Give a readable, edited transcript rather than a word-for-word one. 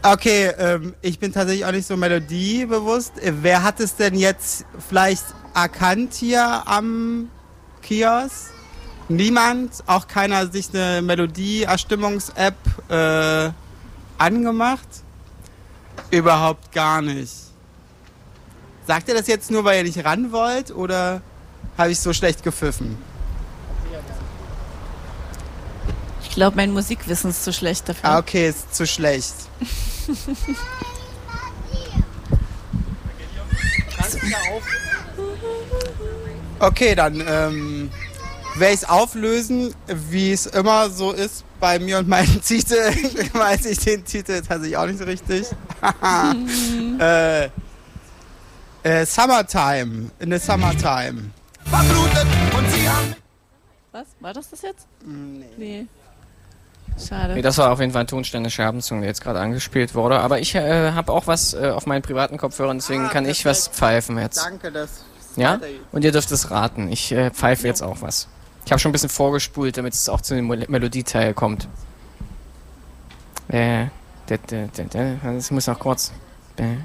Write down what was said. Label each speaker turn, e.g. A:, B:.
A: Okay, ich bin tatsächlich auch nicht so melodiebewusst. Wer hat es denn jetzt vielleicht erkannt hier am Kiosk? Niemand? Auch keiner sich eine Melodie-Erstimmungs-App angemacht? Überhaupt gar nicht. Sagt ihr das jetzt nur, weil ihr nicht ran wollt oder habe ich so schlecht gepfiffen?
B: Ich glaube, mein Musikwissen ist zu schlecht dafür.
A: Ah, okay, ist zu schlecht. Okay, dann werde ich es auflösen, wie es immer so ist bei mir und meinen Titel. Weiß ich den Titel tatsächlich auch nicht so richtig. Summertime. In the Summertime.
B: Was? War das jetzt?
A: Nee.
B: Schade.
C: Nee, das war auf jeden Fall ein Tonstein der Scherbenzunge, der jetzt gerade angespielt wurde. Aber ich habe auch was auf meinen privaten Kopfhörern, deswegen kann ich was pfeifen jetzt.
A: Danke, das.
C: Ja? Und ihr dürft es raten. Ich pfeife jetzt auch was. Ich habe schon ein bisschen vorgespult, damit es auch zu dem Melodieteil kommt. Das muss noch kurz.